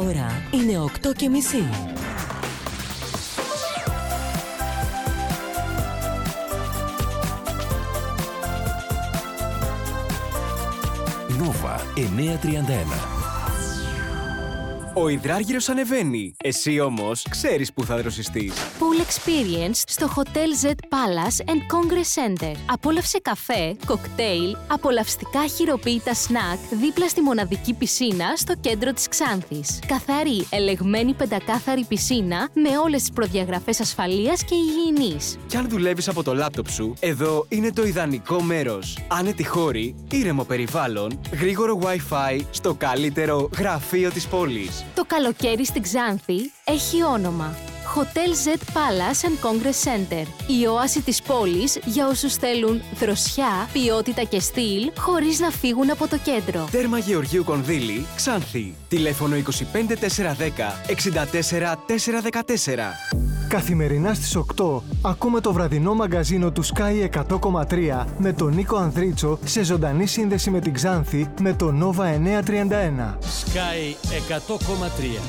ώρα είναι 8:30. Νόβα 931. Ο υδράργυρος ανεβαίνει. Εσύ όμως ξέρεις που θα δροσιστείς. Pool Experience στο Hotel Z Palace and Congress Center. Απόλαυσε καφέ, κοκτέιλ, απολαυστικά χειροποίητα σνακ δίπλα στη μοναδική πισίνα στο κέντρο της Ξάνθης. Καθαρή, ελεγμένη πεντακάθαρη πισίνα με όλες τις προδιαγραφές ασφαλείας και υγιεινής. Κι αν δουλεύεις από το λάπτοπ σου, εδώ είναι το ιδανικό μέρος. Άνετη χώρη, ήρεμο περιβάλλον, γρήγορο Wi-Fi στο καλύτερο γραφείο της πόλης. Το καλοκαίρι στην Ξάνθη έχει όνομα. Hotel Z Palace and Congress Center. Η όαση της πόλης για όσους θέλουν δροσιά, ποιότητα και στυλ, χωρίς να φύγουν από το κέντρο. Τέρμα Γεωργίου Κονδύλη, Ξάνθη. Τηλέφωνο 25 410 64 414. Καθημερινά στις 8 ακούμε το βραδινό μαγκαζίνο του Sky 100,3 με τον Νίκο Ανδρίτσο σε ζωντανή σύνδεση με την Ξάνθη με το Nova 931. Sky 100,3.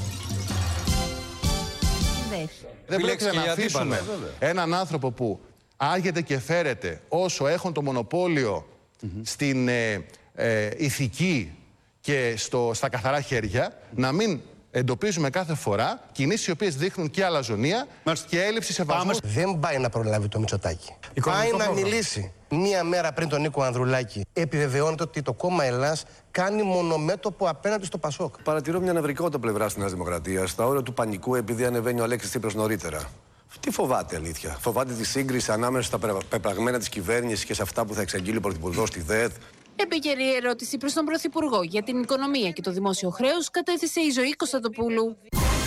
Δεν πρέπει να αφήσουμε έναν άνθρωπο που άγεται και φέρεται όσο έχουν το μονοπόλιο στην ηθική και στα καθαρά χέρια, να μην εντοπίζουμε κάθε φορά κινήσεις οι οποίες δείχνουν και αλαζονία και έλλειψη σεβασμού. Δεν πάει να προλάβει το Μητσοτάκη. Πάει να μιλήσει. Μία μέρα πριν τον Νίκο Ανδρουλάκη επιβεβαιώνεται ότι το κόμμα Ελλάς κάνει μονομέτωπο απέναντι στο Πασόκ. Παρατηρώ μια νευρικότητα πλευρά της Νέας Δημοκρατίας, στα όρια του πανικού, επειδή ανεβαίνει ο Αλέξης Τσίπρας νωρίτερα. Τι φοβάται, αλήθεια? Φοβάται τη σύγκριση ανάμεσα στα πεπραγμένα της κυβέρνησης και σε αυτά που θα εξαγγείλει ο Πρωθυπουργός στη ΔΕΔ? Επίκαιρη ερώτηση προς τον Πρωθυπουργό για την οικονομία και το δημόσιο χρέος κατέθεσε η Ζωή Κωνσταντοπούλου.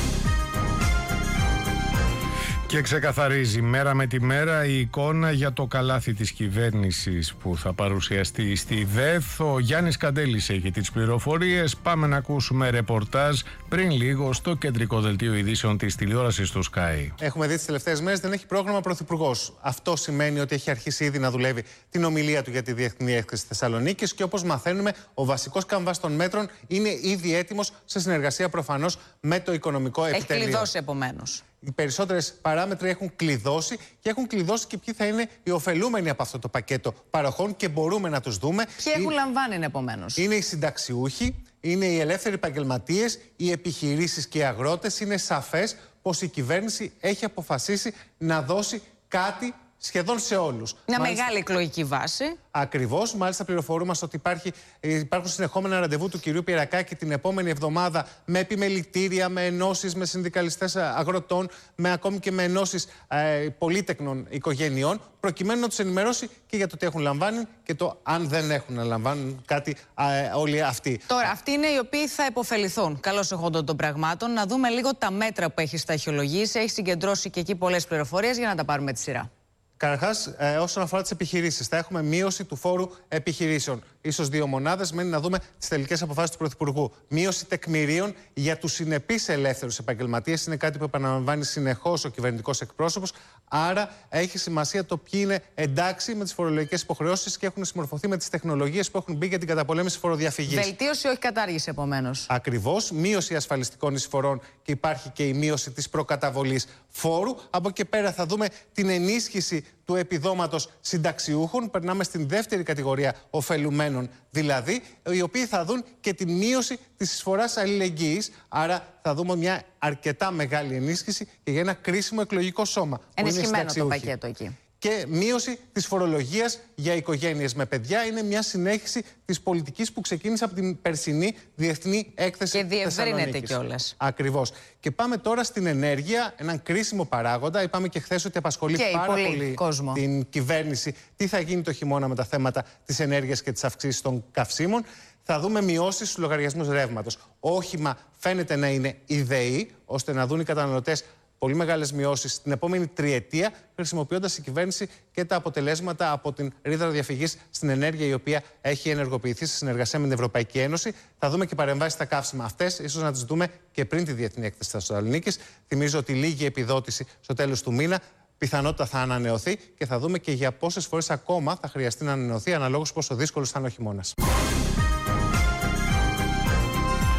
Και ξεκαθαρίζει μέρα με τη μέρα η εικόνα για το καλάθι της κυβέρνησης που θα παρουσιαστεί στη ΔΕΘ. Ο Γιάννης Καντέλης έχει τις πληροφορίες. Πάμε να ακούσουμε ρεπορτάζ πριν λίγο στο κεντρικό δελτίο ειδήσεων της τηλεόρασης του Sky. Έχουμε δει τις τελευταίες μέρες δεν έχει πρόγραμμα πρωθυπουργός. Αυτό σημαίνει ότι έχει αρχίσει ήδη να δουλεύει την ομιλία του για τη Διεθνή Έκθεση Θεσσαλονίκης και όπως μαθαίνουμε, ο βασικός καμβάς των μέτρων είναι ήδη έτοιμος σε συνεργασία προφανώς με το οικονομικό επιτελείο. Έχει κλειδώσει επομένως. Οι περισσότερες παράμετροι έχουν κλειδώσει και έχουν κλειδώσει και ποιοι θα είναι οι ωφελούμενοι από αυτό το πακέτο παροχών και μπορούμε να τους δούμε. Ποιοι έχουν λαμβάνει επομένως? Είναι οι συνταξιούχοι, είναι οι ελεύθεροι επαγγελματίες, οι επιχειρήσεις και οι αγρότες. Είναι σαφές πως η κυβέρνηση έχει αποφασίσει να δώσει κάτι σχεδόν σε όλους. Μια μεγάλη εκλογική βάση. Ακριβώς. Μάλιστα, πληροφορούμαστε ότι υπάρχουν συνεχόμενα ραντεβού του κυρίου Πυρακάκη την επόμενη εβδομάδα με επιμελητήρια, με ενώσεις, με συνδικαλιστές αγροτών, ακόμη και με ενώσεις πολύτεκνων οικογενειών, προκειμένου να τους ενημερώσει και για το τι έχουν λαμβάνει και το αν δεν έχουν να λαμβάνουν κάτι όλοι αυτοί. Τώρα, αυτοί είναι οι οποίοι θα επωφεληθούν. Καλώς εχόντων των πραγμάτων. Να δούμε λίγο τα μέτρα που έχει σταχυολογήσει. Έχει συγκεντρώσει και εκεί πολλές πληροφορίες για να τα πάρουμε τη σειρά. Καταρχάς, όσον αφορά τις επιχειρήσεις, θα έχουμε μείωση του φόρου επιχειρήσεων. Ίσως 2 μονάδες, μένει να δούμε τις τελικές αποφάσεις του Πρωθυπουργού. Μείωση τεκμηρίων για τους συνεπείς ελεύθερους επαγγελματίες. Είναι κάτι που επαναλαμβάνει συνεχώς ο κυβερνητικός εκπρόσωπος. Άρα, έχει σημασία το ποιοι είναι εντάξει με τις φορολογικές υποχρεώσεις και έχουν συμμορφωθεί με τις τεχνολογίες που έχουν μπει για την καταπολέμηση φοροδιαφυγής. Βελτίωση, όχι κατάργηση, επομένως. Ακριβώς. Μείωση ασφαλιστικών εισφορών και υπάρχει και η μείωση της προκαταβολής φόρου. Από εκεί πέρα θα δούμε την ενίσχυση του επιδόματος συνταξιούχων. Περνάμε στην δεύτερη κατηγορία ωφελουμένων, δηλαδή, οι οποίοι θα δουν και τη μείωση της εισφοράς αλληλεγγύης. Άρα θα δούμε μια αρκετά μεγάλη ενίσχυση και για ένα κρίσιμο εκλογικό σώμα. Ενισχυμένο το πακέτο εκεί. Και μείωση της φορολογίας για οικογένειες με παιδιά είναι μια συνέχιση της πολιτικής που ξεκίνησε από την περσινή Διεθνή Έκθεση Θεσσαλονίκης. Και διευρύνεται κιόλας. Ακριβώς. Και πάμε τώρα στην ενέργεια, έναν κρίσιμο παράγοντα. Είπαμε και χθες ότι απασχολεί πάρα πολύ κόσμο. Την κυβέρνηση. Τι θα γίνει το χειμώνα με τα θέματα της ενέργειας και της αυξήσης των καυσίμων. Θα δούμε μειώσεις στους λογαριασμούς ρεύματος. Όχημα φαίνεται να είναι η ΔΕΗ, ώστε να δουν οι καταναλωτές πολύ μεγάλες μειώσεις στην επόμενη τριετία, χρησιμοποιώντας η κυβέρνηση και τα αποτελέσματα από την ρήτρα διαφυγής στην ενέργεια, η οποία έχει ενεργοποιηθεί σε συνεργασία με την Ευρωπαϊκή Ένωση. Θα δούμε και παρεμβάσεις στα καύσιμα αυτές, ίσως να τις δούμε και πριν τη Διεθνή Έκθεση Θεσσαλονίκης. Θυμίζω ότι λίγη επιδότηση στο τέλος του μήνα πιθανότητα θα ανανεωθεί και θα δούμε και για πόσες φορές ακόμα θα χρειαστεί να ανανεωθεί, αναλόγως πόσο δύσκολος θα είναι ο χειμώνας.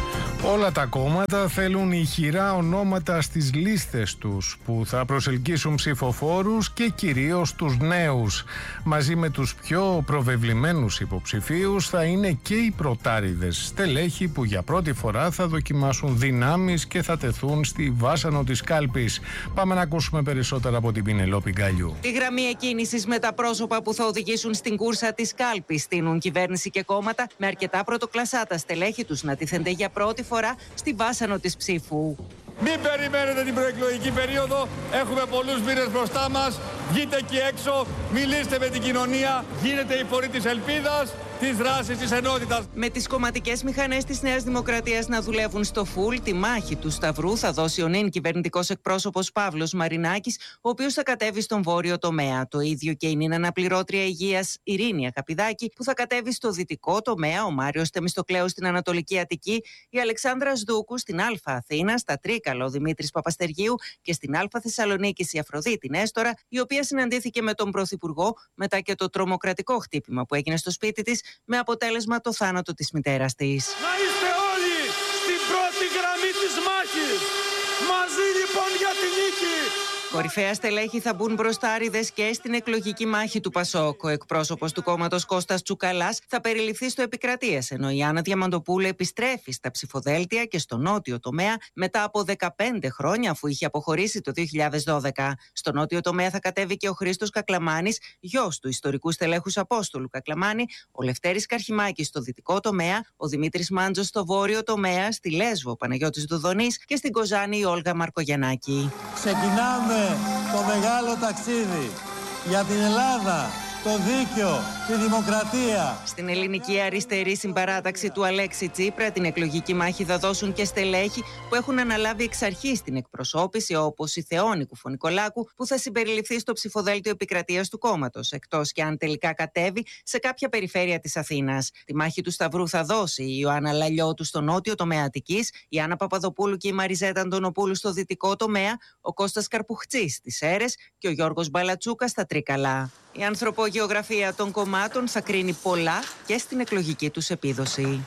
Όλα τα κόμματα θέλουν ηχηρά ονόματα στις λίστες τους που θα προσελκύσουν ψηφοφόρους και κυρίως τους νέους. Μαζί με τους πιο προβεβλημένους υποψηφίους θα είναι και οι πρωτάριδες, στελέχοι που για πρώτη φορά θα δοκιμάσουν δυνάμεις και θα τεθούν στη βάσανο της κάλπης. Πάμε να ακούσουμε περισσότερα από την Πινελόπη Γκαλιού. Τη γραμμή εκκίνησης με τα πρόσωπα που θα οδηγήσουν στην κούρσα της κάλπης στείνουν κυβέρνηση και κόμματα με αρκετά πρωτοκλασσά τα στελέχη τους να τίθενται για πρώτη φορά στη βάσανο της ψήφου. Μην περιμένετε την προεκλογική περίοδο, έχουμε πολλούς μήνες μπροστά μας, βγείτε εκεί έξω, μιλήστε με την κοινωνία, γίνετε η φωνή της ελπίδας, της δράσης, της ενότητας. Με τις κομματικές μηχανές της Νέας Δημοκρατίας να δουλεύουν στο φουλ, τη μάχη του Σταυρού θα δώσει ο νυν κυβερνητικός εκπρόσωπος Παύλος Μαρινάκης, ο οποίος θα κατέβει στον βόρειο τομέα. Το ίδιο και η νυν αναπληρώτρια υγείας Ειρήνη Ακαπηδάκη, που θα κατέβει στο δυτικό τομέα, ο Μάριος Θεμιστοκλέου στην Ανατολική Αττική, η Αλεξάνδρα Σδούκου στην Α Αθήνα, στα Τρίκαλα ο Δημήτρης Παπαστεργίου και στην Α Θεσσαλονίκη η Αφροδίτη Νέστορα, η οποία συναντήθηκε με τον Πρωθυπουργό μετά και το τρομοκρατικό χτύπημα που έγινε στο σπίτι της, με αποτέλεσμα το θάνατο της μητέρας της. Να είστε όλοι στην πρώτη γραμμή της μάχης. Μαζί λοιπόν για τη νίκη. Κορυφαία στελέχη θα μπουν μπροστάριδες και στην εκλογική μάχη του Πασόκ. Ο εκπρόσωπος του κόμματος Κώστας Τσουκαλάς θα περιληφθεί στο Επικρατείας, ενώ η Άννα Διαμαντοπούλου επιστρέφει στα ψηφοδέλτια και στο νότιο τομέα μετά από 15 χρόνια, αφού είχε αποχωρήσει το 2012. Στο νότιο τομέα θα κατέβει και ο Χρήστος Κακλαμάνης, γιος του ιστορικού στελέχους Απόστολου Κακλαμάνη, ο Λευτέρης Καρχημάκης στο δυτικό τομέα, ο Δημήτρης Μάντζος στο βόρειο τομέα, στη Λέσβο ο Παναγιώτης Δουδονής και στην Κοζάνη η Όλγα Μαρκογιαννάκη. Ξεκινάμε το μεγάλο ταξίδι για την Ελλάδα, το δίκαιο, τη δημοκρατία. Στην ελληνική αριστερή συμπαράταξη του Αλέξη Τσίπρα την εκλογική μάχη θα δώσουν και στελέχοι που έχουν αναλάβει εξ αρχής την εκπροσώπηση, όπως η Θεόνη Κουφωνικολάκου, που θα συμπεριληφθεί στο ψηφοδέλτιο επικρατείας του κόμματος, εκτός και αν τελικά κατέβει σε κάποια περιφέρεια της Αθήνας. Τη μάχη του Σταυρού θα δώσει η Ιωάννα Λαλιώτου στο νότιο τομέα Αττικής, η Άννα Παπαδοπούλου και η Μαριζέτα Αντωνοπούλου στο δυτικό τομέα, ο Κώστας Καρπουχτσής στις Σέρρες και ο Γιώργος Μπαλατσούκας στα Τρίκαλα. Η ανθρωπογεωγραφία των κομμάτων θα κρίνει πολλά και στην εκλογική τους επίδοση.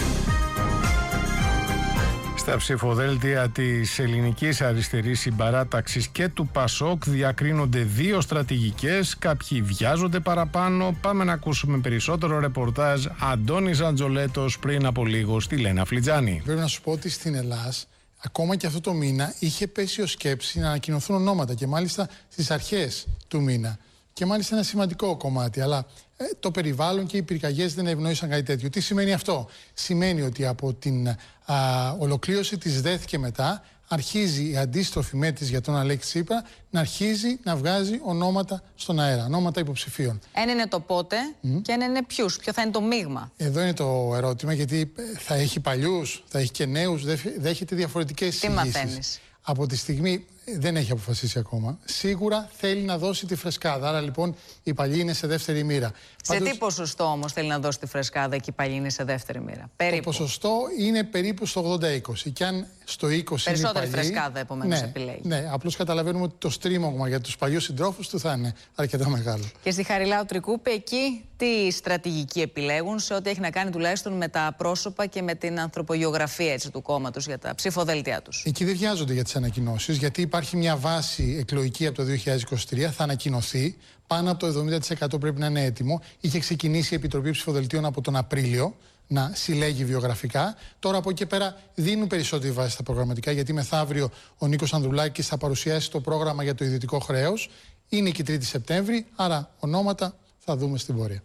Στα ψηφοδέλτια της ελληνικής αριστερής συμπαράταξης και του Πασόκ διακρίνονται δύο στρατηγικές, κάποιοι βιάζονται παραπάνω. Πάμε να ακούσουμε περισσότερο ρεπορτάζ. Αντώνης Αντζολέτος πριν από λίγο στη Λένα Φλιτζάνη. Πρέπει να σου πω ότι στην Ελλάδα, ακόμα και αυτό το μήνα, είχε πέσει ως σκέψη να ανακοινωθούν ονόματα και μάλιστα στις αρχές του μήνα. Και μάλιστα ένα σημαντικό κομμάτι, αλλά το περιβάλλον και οι πυρκαγιές δεν ευνόησαν κάτι τέτοιο. Τι σημαίνει αυτό? Σημαίνει ότι από την ολοκλήρωση της ΔΕΘ και μετά αρχίζει η αντίστροφη μέτρηση για τον Αλέξη Τσίπρα να αρχίζει να βγάζει ονόματα στον αέρα, ονόματα υποψηφίων. Ένα είναι το πότε και ένα είναι ποιους, ποιο θα είναι το μείγμα. Εδώ είναι το ερώτημα, γιατί θα έχει παλιούς, θα έχει και νέους, δέχεται διαφορετικές εισηγήσεις. Τι μαθαίνεις? Από τη στιγμή δεν έχει αποφασίσει ακόμα. Σίγουρα θέλει να δώσει τη φρεσκάδα. Άρα λοιπόν η παλιή είναι σε δεύτερη μοίρα. Σε τι ποσοστό όμως θέλει να δώσει τη φρεσκάδα και η παλιή είναι σε δεύτερη μοίρα? Το ποσοστό είναι περίπου στο 80-20. Και αν στο 20 περισσότερη είναι φρεσκάδα επομένως επιλέγει. Ναι, απλώς καταλαβαίνουμε ότι το στρίμωγμα για τους παλιούς συντρόφους του θα είναι αρκετά μεγάλο. Και στη Χαριλάου Τρικούπη, εκεί τι στρατηγική επιλέγουν σε ό,τι έχει να κάνει τουλάχιστον με τα πρόσωπα και με την ανθρωπογεωγραφία του κόμματος για τα ψηφοδέλτια τους? Εκεί δεν βιάζονται για τις ανακοινώσεις, γιατί υπάρχει μια βάση εκλογική από το 2023, θα ανακοινωθεί. Πάνω από το 70% πρέπει να είναι έτοιμο. Είχε ξεκινήσει η Επιτροπή Ψηφοδελτίων από τον Απρίλιο να συλλέγει βιογραφικά. Τώρα από εκεί και πέρα δίνουν περισσότερη βάση στα προγραμματικά, γιατί μεθαύριο ο Νίκος Ανδρουλάκης θα παρουσιάσει το πρόγραμμα για το ιδιωτικό χρέος. Είναι και 3η Σεπτέμβρη, άρα ονόματα θα δούμε στην πορεία.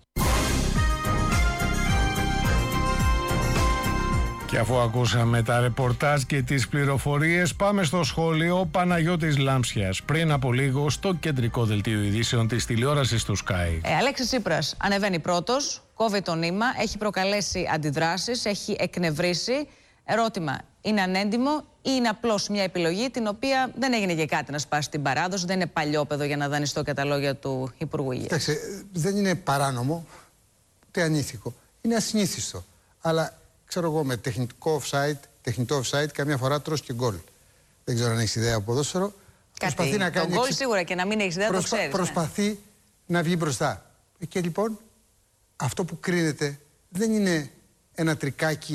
Και αφού ακούσαμε τα ρεπορτάζ και τις πληροφορίες, πάμε στο σχόλιο. Παναγιώτης Λάμψιας πριν από λίγο στο κεντρικό δελτίο ειδήσεων της τηλεόρασης του Sky. Αλέξης Τσίπρας ανεβαίνει πρώτος, κόβει το νήμα, έχει προκαλέσει αντιδράσεις, έχει εκνευρίσει. Ερώτημα, είναι ανέντιμο ή είναι απλώς μια επιλογή την οποία δεν έγινε για κάτι να σπάσει την παράδοση, δεν είναι παλιόπαιδο για να δανειστώ και τα λόγια του Υπουργού Υγείας? Κοιτάξτε, δεν είναι παράνομο, ούτε ανήθικο. Είναι ασυνήθιστο. Αλλά ξέρω εγώ, με τεχνητό offside, καμιά φορά τρως και γκολ. Δεν ξέρω αν έχεις ιδέα από ποδόσφαιρο. Προσπαθεί να κάνει. Το γκολ σίγουρα, και να μην έχεις ιδέα, το ξέρεις. Προσπαθεί να βγει μπροστά. Και λοιπόν, αυτό που κρίνεται δεν είναι ένα τρικάκι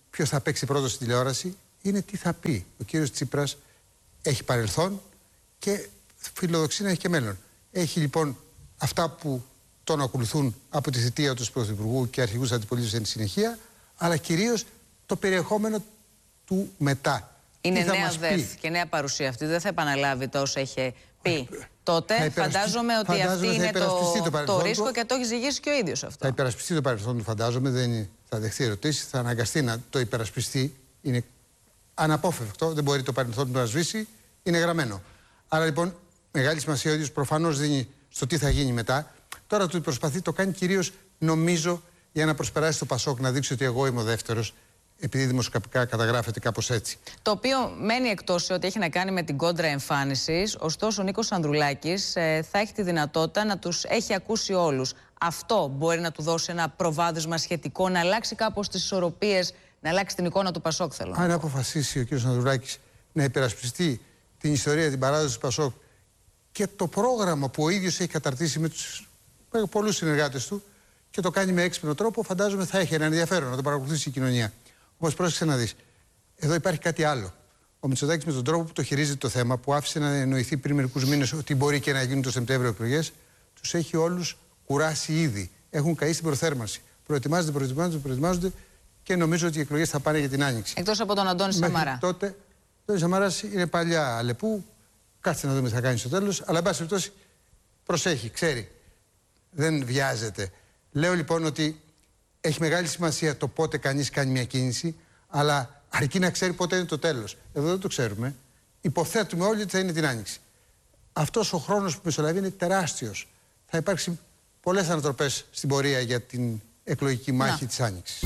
ποιος θα παίξει πρώτος στην τηλεόραση, είναι τι θα πει. Ο κύριος Τσίπρας έχει παρελθόν και φιλοδοξεί να έχει και μέλλον. Έχει λοιπόν αυτά που τον ακολουθούν από τη θητεία του Πρωθυπουργού και αρχηγούς αντιπολίτευσης εν συνεχεία, αλλά κυρίως το περιεχόμενο του μετά. Είναι νέα ΔΕΘ και νέα παρουσία αυτή. Δεν θα επαναλάβει τα όσα είχε πει τότε. Φαντάζομαι ότι αυτή είναι το ρίσκο και το έχει ζυγίσει και ο ίδιος αυτό. Θα υπερασπιστεί το παρελθόν του, φαντάζομαι. Δεν θα δεχθεί ερωτήσεις, θα αναγκαστεί να το υπερασπιστεί. Είναι αναπόφευκτο. Δεν μπορεί το παρελθόν του να σβήσει. Είναι γραμμένο. Άρα λοιπόν μεγάλη σημασία ο ίδιος προφανώς δίνει στο τι θα γίνει μετά. Τώρα του προσπαθεί, το κάνει κυρίως νομίζω για να προσπεράσει το Πασόκ, να δείξει ότι εγώ είμαι ο δεύτερος, επειδή δημοσιογραφικά καταγράφεται κάπως έτσι. Το οποίο μένει εκτός ότι έχει να κάνει με την κόντρα εμφάνισης. Ωστόσο, ο Νίκος Ανδρουλάκης θα έχει τη δυνατότητα να τους έχει ακούσει όλους. Αυτό μπορεί να του δώσει ένα προβάδισμα σχετικό, να αλλάξει κάπως τις ισορροπίες, να αλλάξει την εικόνα του Πασόκ, θέλω. Αν αποφασίσει ο κ. Ανδρουλάκης να υπερασπιστεί την ιστορία, την παράδοση του Πασόκ και το πρόγραμμα που ο ίδιος έχει καταρτήσει με πολλούς συνεργάτες του και το κάνει με έξυπνο τρόπο, φαντάζομαι θα έχει ένα ενδιαφέρον να το παρακολουθήσει η κοινωνία. Όμως πρόσεξε να δεις. Εδώ υπάρχει κάτι άλλο. Ο Μητσοτάκης με τον τρόπο που το χειρίζεται το θέμα, που άφησε να εννοηθεί πριν μερικούς μήνες ότι μπορεί και να γίνουν το Σεπτέμβριο εκλογές, τους έχει όλους κουράσει ήδη. Έχουν καεί στην προθέρμανση. Προετοιμάζονται και νομίζω ότι οι εκλογές θα πάνε για την Άνοιξη. Εκτός από τον Αντώνη Σαμαρά. Τότε, ο Αντώνης Σαμαράς είναι παλιά αλεπού. Κάτσε να δούμε τι θα κάνει στο τέλος. Αλλά, εν πάση περιπτώσει, προσέχει, ξέρει. Δεν βιάζεται. Λέω λοιπόν ότι έχει μεγάλη σημασία το πότε κανείς κάνει μια κίνηση, αλλά αρκεί να ξέρει πότε είναι το τέλος. Εδώ δεν το ξέρουμε. Υποθέτουμε όλοι ότι θα είναι την Άνοιξη. Αυτός ο χρόνος που μεσολαβεί είναι τεράστιος. Θα υπάρξει πολλές ανατροπές στην πορεία για την εκλογική μάχη της Άνοιξης.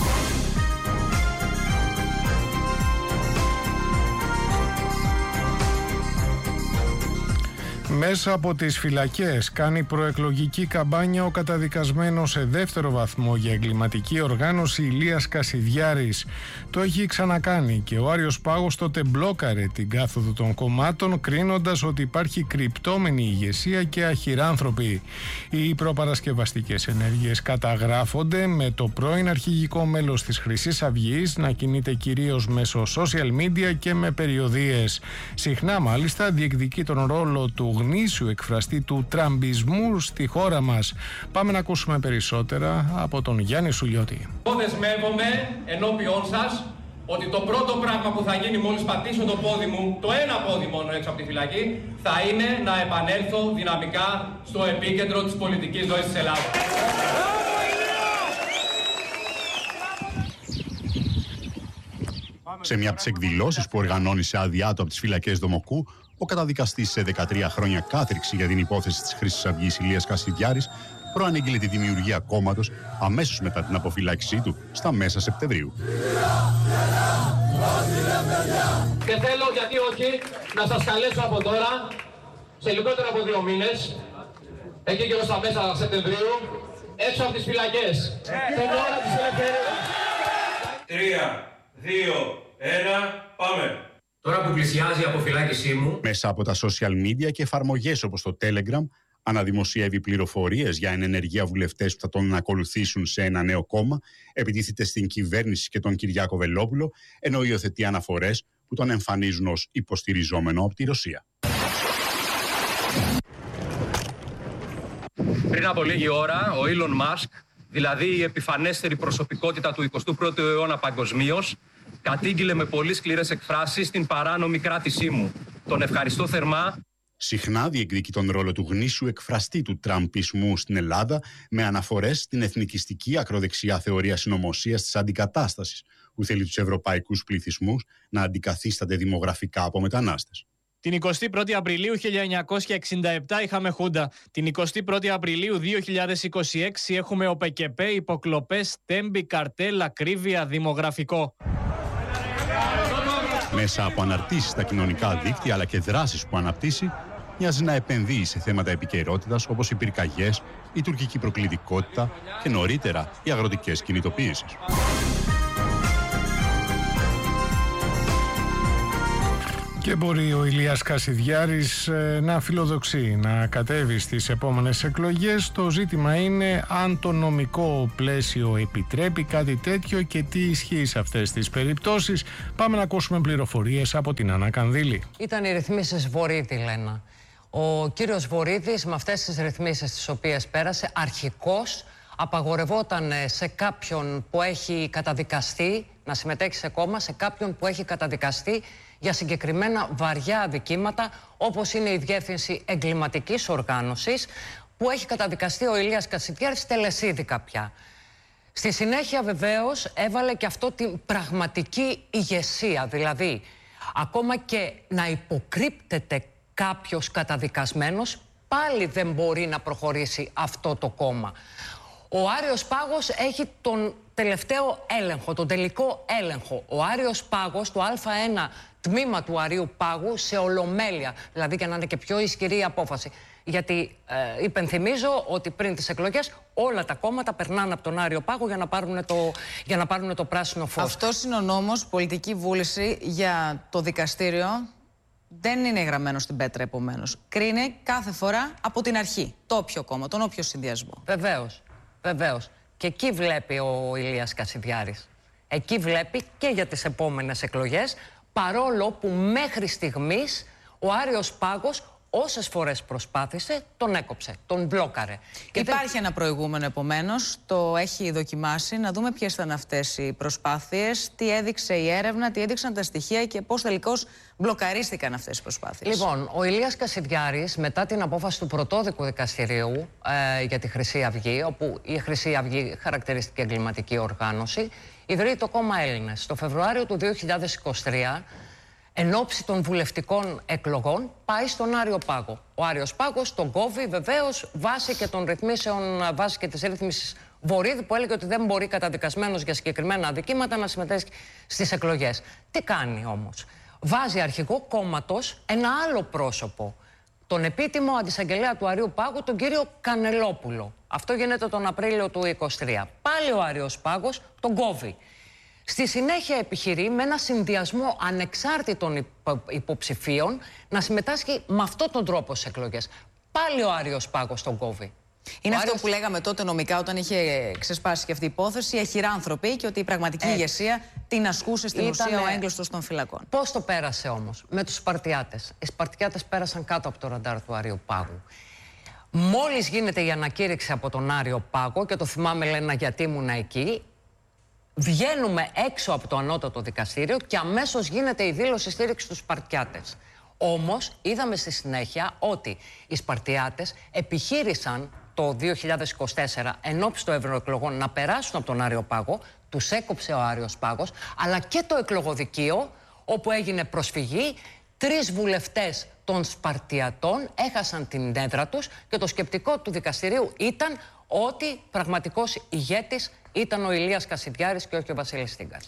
Μέσα από τις φυλακές κάνει προεκλογική καμπάνια ο καταδικασμένος σε δεύτερο βαθμό για εγκληματική οργάνωση Ηλίας Κασιδιάρης. Το έχει ξανακάνει και ο Άριος Πάγος τότε μπλόκαρε την κάθοδο των κομμάτων, κρίνοντας ότι υπάρχει κρυπτόμενη ηγεσία και αχυράνθρωποι. Οι προπαρασκευαστικές ενέργειες καταγράφονται με το πρώην αρχηγικό μέλος της Χρυσής Αυγής να κινείται κυρίως μέσω social media και με περιοδίες. Συχνά μάλιστα διεκδικεί τον ρόλο του γνήσιου εκφραστή του τραμπισμού στη χώρα μας. Πάμε να ακούσουμε περισσότερα από τον Γιάννη Σουλιώτη. Εγώ δεσμεύομαι ενώπιόν σας ότι το πρώτο πράγμα που θα γίνει μόλις πατήσω το πόδι μου, το ένα πόδι μόνο έξω από τη φυλακή, θα είναι να επανέλθω δυναμικά στο επίκεντρο της πολιτικής ζωής της Ελλάδας. Σε μια από τις εκδηλώσεις που οργανώνει σε άδειά του από τις φυλακές Δομοκού, ο καταδικαστής σε 13 χρόνια κάθριξη για την υπόθεση της Χρυσής Αυγής Ηλίας Κασιδιάρης προανήγγειλε τη δημιουργία κόμματος αμέσως μετά την αποφυλάκησή του στα μέσα Σεπτεμβρίου. Και θέλω, γιατί όχι, να σας καλέσω από τώρα, σε λιγότερο από 2 μήνες, εκεί και στα μέσα Σεπτεμβρίου, έξω από τις φυλακές. Την ώρα της ελευθερίας. 3, 2, 1, πάμε. Τώρα που πλησιάζει η αποφυλάκησή μου, μέσα από τα social media και εφαρμογές όπως το Telegram, αναδημοσιεύει πληροφορίες για ενεργεία βουλευτές που θα τον ακολουθήσουν σε ένα νέο κόμμα, επιτίθεται στην κυβέρνηση και τον Κυριάκο Βελόπουλο, ενώ υιοθετεί αναφορές που τον εμφανίζουν ως υποστηριζόμενο από τη Ρωσία. Πριν από λίγη ώρα, ο Elon Musk, δηλαδή η επιφανέστερη προσωπικότητα του 21ου αιώνα παγκοσμίως, κατήγγειλε με πολύ σκληρές εκφράσεις την παράνομη κράτησή μου. Τον ευχαριστώ θερμά. Συχνά διεκδικεί τον ρόλο του γνήσιου εκφραστή του τραμπισμού στην Ελλάδα, με αναφορές στην εθνικιστική ακροδεξιά θεωρία συνωμοσίας της αντικατάστασης, που θέλει τους ευρωπαϊκούς πληθυσμούς να αντικαθίστανται δημογραφικά από μετανάστες. Την 21η Απριλίου 1967 είχαμε Χούντα. Την 21η Απριλίου 2026 έχουμε ΟΠΕΚΕΠΕ, υποκλοπές, τέμπη, καρτέλ, ακρίβεια, δημογραφικό. Μέσα από αναρτήσεις στα κοινωνικά δίκτυα αλλά και δράσεις που αναπτύσσει, μοιάζει να επενδύει σε θέματα επικαιρότητας όπως οι πυρκαγιές, η τουρκική προκλητικότητα και νωρίτερα οι αγροτικές κινητοποίησεις. Και μπορεί ο Ηλίας Κασιδιάρης να φιλοδοξεί να κατέβει στις επόμενες εκλογές. Το ζήτημα είναι αν το νομικό πλαίσιο επιτρέπει κάτι τέτοιο και τι ισχύει σε αυτές τις περιπτώσεις. Πάμε να ακούσουμε πληροφορίες από την Άννα Κανδύλη. Ήταν οι ρυθμίσεις Βορίδη, Λένα. Ο κύριος Βορίδης με αυτές τις ρυθμίσεις τις οποίες πέρασε αρχικώς απαγορευόταν σε κάποιον που έχει καταδικαστεί να συμμετέχει σε κόμμα, σε κάποιον που έχει καταδικαστεί για συγκεκριμένα βαριά αδικήματα, όπως είναι η διεύθυνση εγκληματικής οργάνωσης, που έχει καταδικαστεί ο Ηλίας Κασιδιάρης τελεσίδικα πια. Στη συνέχεια βεβαίως έβαλε και αυτό την πραγματική ηγεσία, δηλαδή ακόμα και να υποκρύπτεται κάποιος καταδικασμένος, πάλι δεν μπορεί να προχωρήσει αυτό το κόμμα. Ο Άριος Πάγος έχει τον τελευταίο έλεγχο, τον τελικό έλεγχο. Ο Άριος Πάγος, το Α1 τμήμα του Αρείου Πάγου, σε ολομέλεια, δηλαδή για να είναι και πιο ισχυρή η απόφαση. Γιατί υπενθυμίζω ότι πριν τις εκλογές όλα τα κόμματα περνάνε από τον Άριο Πάγο για να πάρουν το πράσινο φως. Αυτός είναι ο νόμος, πολιτική βούληση για το δικαστήριο. Δεν είναι γραμμένο στην πέτρα, επομένως. Κρίνει κάθε φορά από την αρχή το όποιο κόμμα, τον όποιο συνδυασμό. Βεβαίως. Βεβαίως. Και εκεί βλέπει ο Ηλίας Κασιδιάρης. Εκεί βλέπει και για τις επόμενες εκλογές, παρόλο που μέχρι στιγμής ο Άριος Πάγος όσες φορές προσπάθησε, τον έκοψε, τον μπλόκαρε. Υπάρχει ένα προηγούμενο, επομένως, το έχει δοκιμάσει. Να δούμε ποιες ήταν αυτές οι προσπάθειες, τι έδειξε η έρευνα, τι έδειξαν τα στοιχεία και πώς τελικώς μπλοκαρίστηκαν αυτές οι προσπάθειες. Λοιπόν, ο Ηλίας Κασιδιάρης, μετά την απόφαση του πρωτόδικου δικαστηρίου για τη Χρυσή Αυγή, όπου η Χρυσή Αυγή χαρακτηριστική εγκληματική οργάνωση, ιδρύει το κόμμα Έλληνες. Το Φεβρουάριο του 2023, εν ώψη των βουλευτικών εκλογών, πάει στον Άριο Πάγο. Ο Άριος Πάγος τον κόβει βεβαίως βάσει και των ρυθμίσεων, βάσει και της ρύθμισης Βορίδη, που έλεγε ότι δεν μπορεί καταδικασμένος για συγκεκριμένα αδικήματα να συμμετέχει στις εκλογές. Τι κάνει όμως? Βάζει αρχηγό κόμματος ένα άλλο πρόσωπο, τον επίτιμο αντισαγγελέα του Αρείου Πάγου, τον κύριο Κανελόπουλο. Αυτό γίνεται τον Απρίλιο του 2023. Πάλι ο Άριος Πάγος τον κόβει. Στη συνέχεια επιχειρεί με ένα συνδυασμό ανεξάρτητων υποψηφίων να συμμετάσχει με αυτόν τον τρόπο στις εκλογές. Πάλι ο Άριος Πάγος τον κόβει. Είναι αυτό που λέγαμε τότε νομικά όταν είχε ξεσπάσει και αυτή η υπόθεση, οι αχυράνθρωποι, και ότι η πραγματική ηγεσία την ασκούσε στην ουσία ο έγκλειστος των φυλακών. Πώς το πέρασε όμως? Με τους Σπαρτιάτες. Οι Σπαρτιάτες πέρασαν κάτω από το ραντάρ του Αρείου Πάγου. Μόλις γίνεται η ανακήρυξη από τον Άριο Πάγο, και το θυμάμαι, λένε, γιατί ήμουν εκεί, βγαίνουμε έξω από το ανώτατο δικαστήριο και αμέσως γίνεται η δήλωση στήριξη στους Σπαρτιάτες. Όμως είδαμε στη συνέχεια ότι οι Σπαρτιάτες επιχείρησαν το 2024 ενώπιση των ευρωεκλογών να περάσουν από τον Άριο Πάγο, τους έκοψε ο Άριος Πάγος, αλλά και το εκλογοδικείο, όπου έγινε προσφυγή. 3 βουλευτές των Σπαρτιατών έχασαν την έδρα τους και το σκεπτικό του δικαστηρίου ήταν ότι πραγματικός ηγέτης ήταν ο Ηλίας Κασιδιάρης και όχι ο Βασίλης Στίγκας.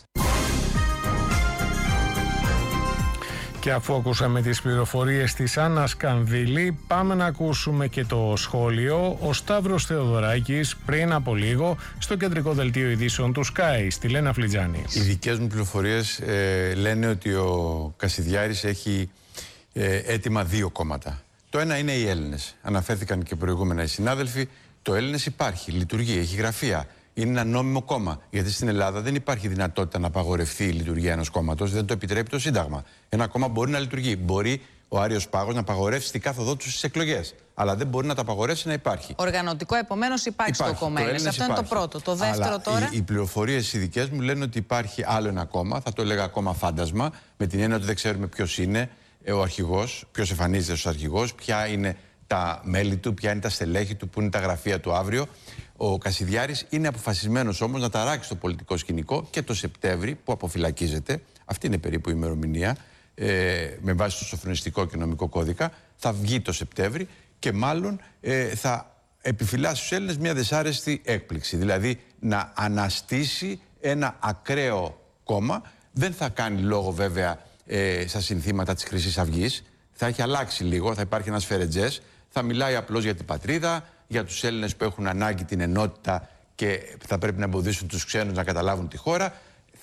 Και αφού ακούσαμε τις πληροφορίες της Άννας Κανδύλη, πάμε να ακούσουμε και το σχόλιο. Ο Σταύρος Θεοδωράκης πριν από λίγο στο κεντρικό δελτίο ειδήσεων του Sky, στη Λένα Φλιτζάνη. Οι δικές μου πληροφορίες λένε ότι ο Κασιδιάρης έχει έτοιμα 2 κόμματα. Το ένα είναι οι Έλληνες. Αναφέρθηκαν και προηγούμενα οι συνάδελφοι. Το Έλληνες υπάρχει, λειτουργεί, έχει γραφεία. Είναι ένα νόμιμο κόμμα. Γιατί στην Ελλάδα δεν υπάρχει δυνατότητα να απαγορευτεί η λειτουργία ενός κόμματος. Δεν το επιτρέπει το Σύνταγμα. Ένα κόμμα μπορεί να λειτουργεί. Μπορεί ο Άριος Πάγος να απαγορεύσει την κάθοδό του στις εκλογές. Αλλά δεν μπορεί να τα απαγορεύσει να υπάρχει. Οργανωτικό, επομένως, υπάρχει στο κόμμα Έλληνες. Αυτό είναι το πρώτο. Το δεύτερο, αλλά τώρα. Οι πληροφορίες οι δικές μου λένε ότι υπάρχει άλλο ένα κόμμα. Θα το έλεγα κόμμα φάντασμα. Με την έννοια ότι δεν ξέρουμε ποιος είναι ο αρχηγός, ποιος εμφανίζεται ως αρχηγός, ποια είναι τα μέλη του, ποια είναι τα στελέχη του, πού είναι τα γραφεία του αύριο. Ο Κασιδιάρης είναι αποφασισμένος όμως να ταράξει το πολιτικό σκηνικό και το Σεπτέμβρη που αποφυλακίζεται, αυτή είναι περίπου η ημερομηνία, με βάση το σοφρονιστικό και νομικό κώδικα, θα βγει το Σεπτέμβρη και μάλλον θα επιφυλάσει στους Έλληνες μια δυσάρεστη έκπληξη. Δηλαδή να αναστήσει ένα ακραίο κόμμα. Δεν θα κάνει λόγο βέβαια στα συνθήματα της Χρυσής Αυγής. Θα έχει αλλάξει λίγο, θα υπάρχει ένας φερετζές. Θα μιλάει απλώς για την πατρίδα, για τους Έλληνες που έχουν ανάγκη την ενότητα και θα πρέπει να εμποδίσουν τους ξένους να καταλάβουν τη χώρα.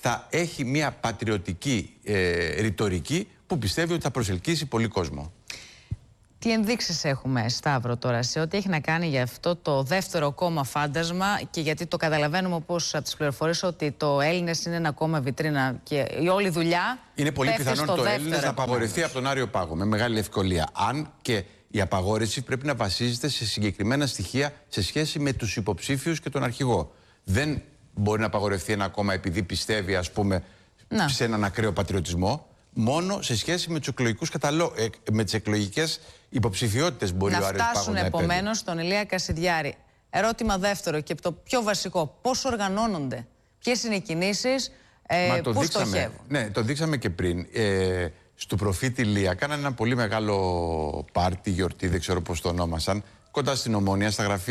θα έχει μια πατριωτική ρητορική που πιστεύει ότι θα προσελκύσει πολύ κόσμο. Τι ενδείξεις έχουμε, Σταύρο, τώρα σε ό,τι έχει να κάνει για αυτό το δεύτερο κόμμα φάντασμα, και γιατί το καταλαβαίνουμε όπως από τις πληροφορίες ότι το Έλληνες είναι ένα κόμμα βιτρίνα και η όλη δουλειά είναι πολύ πιθανόν το Έλληνες να απαγορευτεί από τον Άριο Πάγο με μεγάλη ευκολία. Αν και η απαγόρευση πρέπει να βασίζεται σε συγκεκριμένα στοιχεία σε σχέση με τους υποψήφιους και τον αρχηγό. Δεν μπορεί να απαγορευτεί ένα κόμμα επειδή πιστεύει, ας πούμε, σε έναν ακραίο πατριωτισμό. Μόνο σε σχέση με τις εκλογικές υποψηφιότητες μπορεί ο Άριος Πάγος να φτάσουν επομένως στον Ηλία Κασιδιάρη. Ερώτημα δεύτερο και το πιο βασικό. Πώς οργανώνονται, ποιες είναι οι κινήσεις, πού στοχεύουν? Ναι, το δείξαμε και πριν. Στο προφήτη Ηλία κάνανε ένα πολύ μεγάλο πάρτι, γιορτή, δεν ξέρω πώς το ονόμασαν, κοντά στην Ομόνια,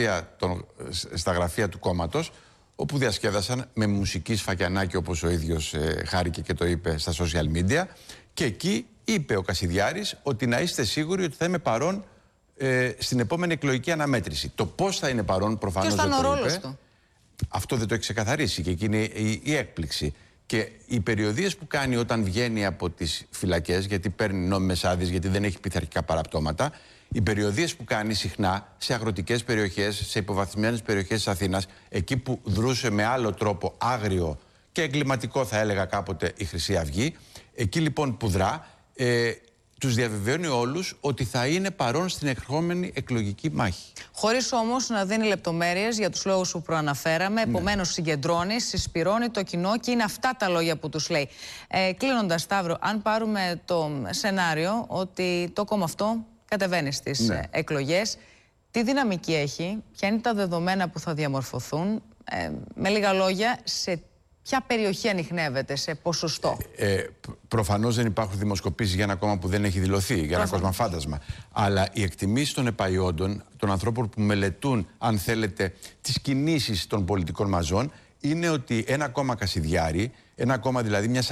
στα γραφεία του κόμματος, όπου διασκέδασαν με μουσική σφακιανάκι, όπως ο ίδιος χάρηκε και το είπε στα social media. Και εκεί είπε ο Κασιδιάρης ότι να είστε σίγουροι ότι θα είμαι παρόν στην επόμενη εκλογική αναμέτρηση. Το πώς θα είναι παρόν προφανώς δεν το είπε. Ποιος ήταν ο ρόλος του? Αυτό δεν το έχει ξεκαθαρίσει και εκεί είναι η έκπληξη. Και οι περιοδίες που κάνει όταν βγαίνει από τις φυλακές, γιατί παίρνει νόμιμες άδειες, γιατί δεν έχει πειθαρχικά παραπτώματα, οι περιοδίες που κάνει συχνά σε αγροτικές περιοχές, σε υποβαθμισμένες περιοχές της Αθήνας, εκεί που δρούσε με άλλο τρόπο άγριο και εγκληματικό, θα έλεγα κάποτε, η Χρυσή Αυγή, εκεί λοιπόν που δρά, τους διαβεβαιώνει όλους ότι θα είναι παρόν στην ερχόμενη εκλογική μάχη. Χωρίς όμως να δίνει λεπτομέρειες για τους λόγους που προαναφέραμε. Επομένως, συγκεντρώνει, συσπυρώνει το κοινό και είναι αυτά τα λόγια που τους λέει. Κλείνοντας, Σταύρο, αν πάρουμε το σενάριο ότι το κόμμα αυτό κατεβαίνει στις εκλογές, τι δυναμική έχει, ποια είναι τα δεδομένα που θα διαμορφωθούν, με λίγα λόγια, σε ποια περιοχή ανιχνεύεται, σε ποσοστό? Προφανώς δεν υπάρχουν δημοσκοπήσεις για ένα κόμμα που δεν έχει δηλωθεί, για ένα κόμμα φάντασμα. Αλλά οι εκτιμήσεις των επαϊόντων, των ανθρώπων που μελετούν, αν θέλετε, τις κινήσεις των πολιτικών μαζών, είναι ότι ένα κόμμα Κασιδιάρη, ένα κόμμα δηλαδή μιας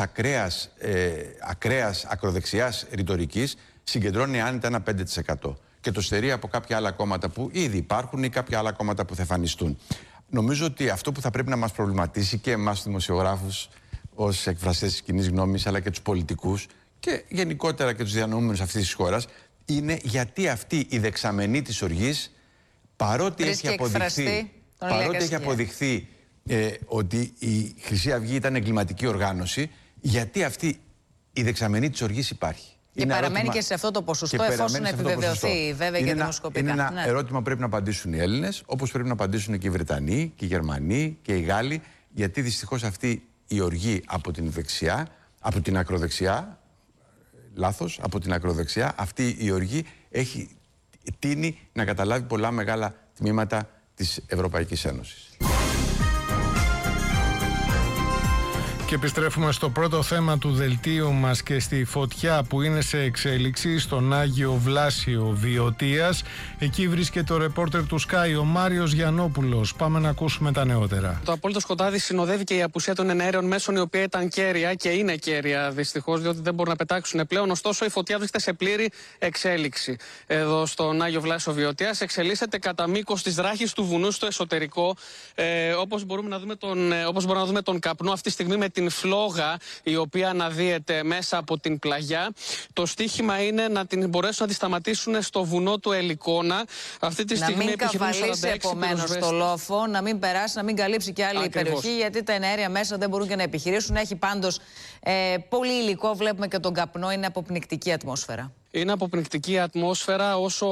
ακραίας ακροδεξιάς ρητορικής, συγκεντρώνει άνετα ένα 5%. Και το στερεί από κάποια άλλα κόμματα που ήδη υπάρχουν ή κάποια άλλα κόμματα που θα εμφανιστούν. Νομίζω ότι αυτό που θα πρέπει να μας προβληματίσει και εμάς τους δημοσιογράφους ως εκφραστές της κοινής γνώμης, αλλά και τους πολιτικούς και γενικότερα και τους διανοούμενους αυτής της χώρας, είναι γιατί αυτή η δεξαμενή της οργής, παρότι έχει αποδειχθεί ότι η Χρυσή Αυγή ήταν εγκληματική οργάνωση, γιατί αυτή η δεξαμενή της οργής υπάρχει. Και παραμένει και σε αυτό το ποσοστό, εφόσον επιβεβαιωθεί βέβαια και δημοσκοπικά. Είναι ένα ερώτημα που πρέπει να απαντήσουν οι Έλληνες, όπως πρέπει να απαντήσουν και οι Βρετανοί, και οι Γερμανοί και οι Γάλλοι, γιατί δυστυχώς αυτή η οργή από την δεξιά, από την ακροδεξιά, από την ακροδεξιά, αυτή η οργή έχει τείνει να καταλάβει πολλά μεγάλα τμήματα της Ευρωπαϊκής Ένωσης. Και επιστρέφουμε στο πρώτο θέμα του δελτίου μας και στη φωτιά που είναι σε εξέλιξη στον Άγιο Βλάσιο Βιωτίας. Εκεί βρίσκεται το ρεπόρτερ του Sky, ο Μάριος Γιαννόπουλος. Πάμε να ακούσουμε τα νεότερα. Το απόλυτο σκοτάδι συνοδεύει και η απουσία των εναέριων μέσων, η οποία ήταν κέρια και είναι κέρια δυστυχώς, διότι δεν μπορούν να πετάξουν πλέον. Ωστόσο, η φωτιά βρίσκεται σε πλήρη εξέλιξη. Εδώ στον Άγιο Βλάσιο Βιωτίας εξελίσσεται κατά μήκος της ράχης του βουνού στο εσωτερικό. Όπως μπορούμε να δούμε τον καπνό αυτή τη στιγμή με την φλόγα η οποία αναδύεται μέσα από την πλαγιά. Το στίχημα είναι να την μπορέσουν να τη σταματήσουν στο βουνό του Ελικόνα. Αυτή τη στιγμή να μην καβαλήσει επομένως το λόφο, να μην περάσει, να μην καλύψει και άλλη περιοχή, γιατί τα εναέρια μέσα δεν μπορούν και να επιχειρήσουν. Έχει πάντως πολύ υλικό, βλέπουμε και τον καπνό, είναι αποπνικτική ατμόσφαιρα. Είναι αποπνικτική ατμόσφαιρα όσο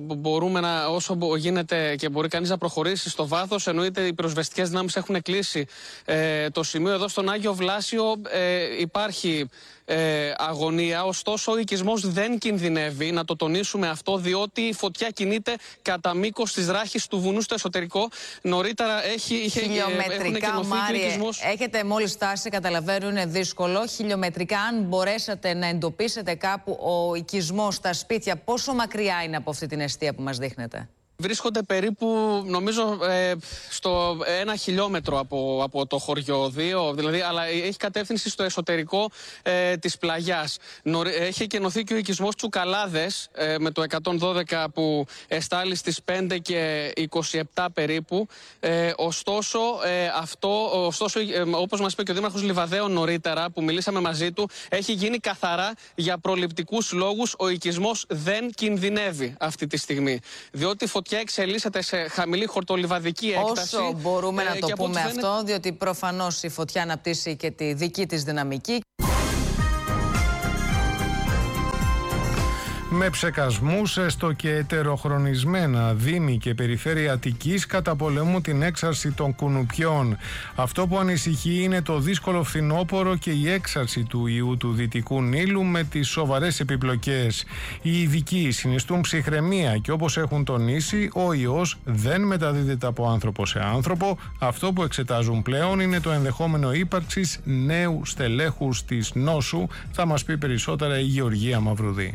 γίνεται και μπορεί κανείς να προχωρήσει στο βάθος. Εννοείται οι πυροσβεστικές δυνάμεις έχουν κλείσει το σημείο. Εδώ στον Άγιο Βλάσιο υπάρχει αγωνία, ωστόσο ο οικισμός δεν κινδυνεύει, να το τονίσουμε αυτό, διότι η φωτιά κινείται κατά μήκος της ράχης του βουνού στο εσωτερικό. Νωρίτερα χιλιομετρικά, Μάριε, έχετε μόλις φτάσει, καταλαβαίνω είναι δύσκολο. Χιλιομετρικά, αν μπορέσατε να εντοπίσετε κάπου ο οικισμός, τα σπίτια, πόσο μακριά είναι από αυτή την εστία που μας δείχνετε? Βρίσκονται περίπου, νομίζω, στο 1 χιλιόμετρο από το χωριό, 2, δηλαδή, αλλά έχει κατεύθυνση στο εσωτερικό της πλαγιάς. Έχει εκενωθεί και ο οικισμός Τσουκαλάδες με το 112 που εστάλει στις 5 και 27 περίπου. Ωστόσο, όπως μας είπε και ο Δήμαρχος Λιβαδαίων νωρίτερα που μιλήσαμε μαζί του, έχει γίνει καθαρά για προληπτικούς λόγους. Ο οικισμός δεν κινδυνεύει αυτή τη στιγμή, διότι η φωτιά εξελίσσεται σε χαμηλή χορτολιβαδική έκταση. Όσο μπορούμε να το πούμε φαίνεται... αυτό, διότι προφανώς η φωτιά αναπτύσσει και τη δική της δυναμική. Με ψεκασμούς έστω και ετεροχρονισμένα, Δήμοι και Περιφέρεια Αττικής καταπολεμούν την έξαρση των κουνουπιών. Αυτό που ανησυχεί είναι το δύσκολο φθινόπωρο και η έξαρση του ιού του Δυτικού Νείλου με τις σοβαρές επιπλοκές. Οι ειδικοί συνιστούν ψυχραιμία και όπως έχουν τονίσει, ο ιός δεν μεταδίδεται από άνθρωπο σε άνθρωπο. Αυτό που εξετάζουν πλέον είναι το ενδεχόμενο ύπαρξης νέου στελέχους της νόσου. Θα μας πει περισσότερα η Γεωργία Μαυρουδή.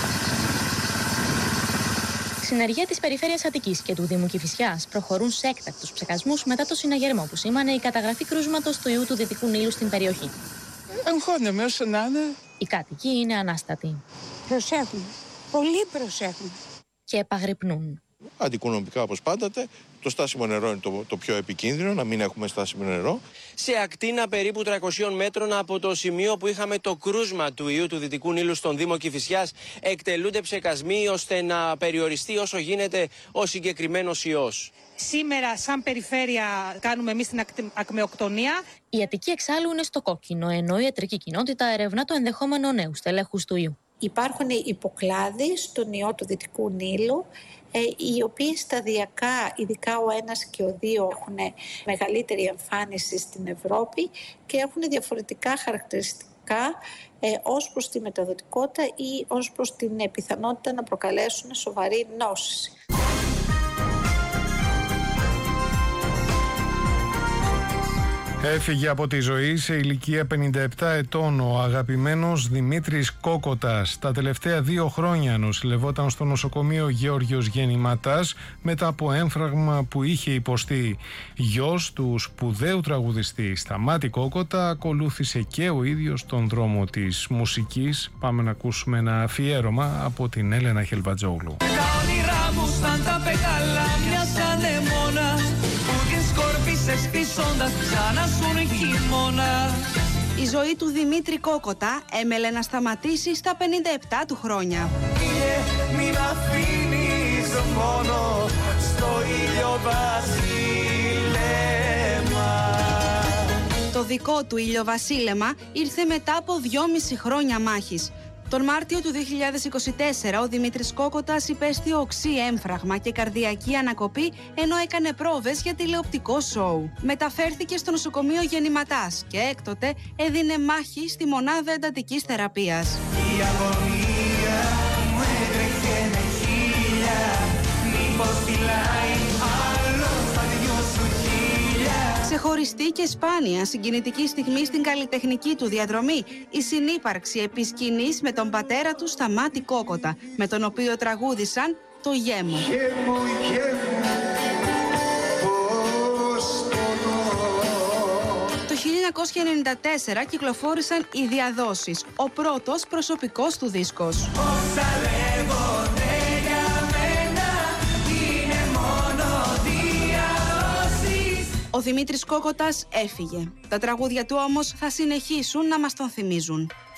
Η συνεργεία της Περιφέρειας Αττικής και του Δήμου Κηφισιάς προχωρούν σε έκτακτους ψεκασμούς μετά το συναγερμό που σήμανε η καταγραφή κρούσματος του ιού του Δυτικού Νείλου στην περιοχή. Εγχώνεμαι όσο να είναι. Οι κάτοικοι είναι ανάστατοι. Προσέχουμε. Πολύ προσέχουμε. Και επαγρυπνούν. Αντικοινωνικά όπως πάντοτε, το στάσιμο νερό είναι το πιο επικίνδυνο, να μην έχουμε στάσιμο νερό. Σε ακτίνα περίπου 300 μέτρων από το σημείο που είχαμε το κρούσμα του ιού του Δυτικού Νείλου στον Δήμο Κηφισιάς, εκτελούνται ψεκασμοί ώστε να περιοριστεί όσο γίνεται ο συγκεκριμένος ιός. Σήμερα, σαν περιφέρεια, κάνουμε εμείς την ακμεοκτονία. Η Αττική εξάλλου είναι στο κόκκινο, ενώ η ιατρική κοινότητα ερευνά το ενδεχόμενο νέου στελέχους του ιού. Υπάρχουν υποκλάδοι στον ιό του Δυτικού Νείλου, οι οποίοι σταδιακά, ειδικά ο 1 και ο 2, έχουν μεγαλύτερη εμφάνιση στην Ευρώπη και έχουν διαφορετικά χαρακτηριστικά ως προς τη μεταδοτικότητα ή ως προς την πιθανότητα να προκαλέσουν σοβαρή νόση. Έφυγε από τη ζωή σε ηλικία 57 ετών ο αγαπημένος Δημήτρης Κόκοτας. Τα τελευταία 2 χρόνια νοσηλευόταν στο νοσοκομείο Γεώργιος Γεννηματάς μετά από έμφραγμα που είχε υποστεί. Γιος του σπουδαίου τραγουδιστή Σταμάτη Κόκοτα ακολούθησε και ο ίδιος τον δρόμο της μουσικής. Πάμε να ακούσουμε ένα αφιέρωμα από την Έλενα Χελβατζόγλου. Τα όνειρά μου σαν τα πεταλά μιας ανεμόνας που την σκόρπισες πισώντας ξανά σου χειμώνα. Η ζωή του Δημήτρη Κόκοτα έμελε να σταματήσει στα 57 του χρόνια. Μην αφήνεις μόνο στο ήλιο βασίλεμα. Το δικό του ηλιοβασίλεμα ήρθε μετά από 2,5 χρόνια μάχης. Τον Μάρτιο του 2024 ο Δημήτρης Κόκοτας υπέστη οξύ έμφραγμα και καρδιακή ανακοπή ενώ έκανε πρόβες για τηλεοπτικό σόου. Μεταφέρθηκε στο νοσοκομείο Γεννηματάς και έκτοτε έδινε μάχη στη μονάδα εντατικής θεραπείας. Η αγωνία μου έτρεχε με χίλια, μήπως φυλάει άλλο στα 2 σου χίλια. Ξεχωριστή και σπάνια συγκινητική στιγμή στην καλλιτεχνική του διαδρομή, η συνύπαρξη επί σκηνής με τον πατέρα του Σταμάτη Κόκοτα, με τον οποίο τραγούδισαν το «Γέμο». Το 1994 κυκλοφόρησαν οι Διαδόσεις, ο πρώτος προσωπικός του δίσκος. Όσα λέγονται για μένα είναι μόνο διαδόσεις. Ο Δημήτρης Κόκοτας έφυγε. Τα τραγούδια του όμως θα συνεχίσουν να μας τον θυμίζουν.